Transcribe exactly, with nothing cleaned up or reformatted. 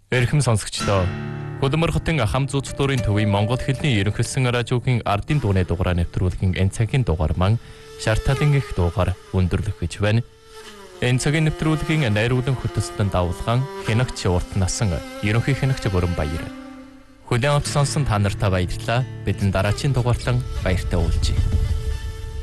Эрхэм сонсогчдоо Хөдөлмөр хотын хам зүүц дурын төвийн Монгол хэлний ерөнхийлсөн радиогийн ардын дууны дугаараа нэвтрүүлгийн энэ цагийн дугаар маань шаарталын их дугаар өндөрлөх гэж байна. Энэ цагийн нэвтрүүлгийн найруулан хөтөлсөнд давуулган хянагч урт насан ерөнхий хянагч Бүрэн Баяр. Хүлээн авч сонсон та нартай баярлалаа. Бидний дараагийн дугаарлан баяртай уулзъя.